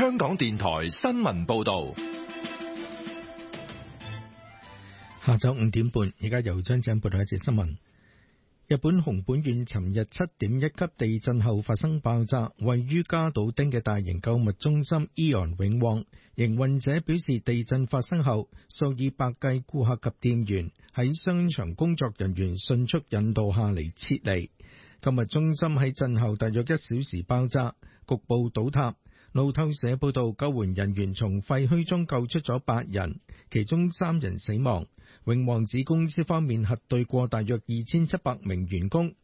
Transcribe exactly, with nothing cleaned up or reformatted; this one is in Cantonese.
香港電台新聞報道。 下晝五點半，而家由張井報道一節新聞。日本熊本縣尋日七點一級地震後發生爆炸，位於加島町嘅大型購物中心伊昂永旺營運者表示，地震發生後，數以百計顧客及店員喺商場工作人員迅速引導下嚟撤離。購物中心喺震後大約一小時爆炸，局部倒塌。路透社報道，救援人員從廢墟中救出咗八人，其中三人死亡。永旺指公司方面核對過大約二千七百名員工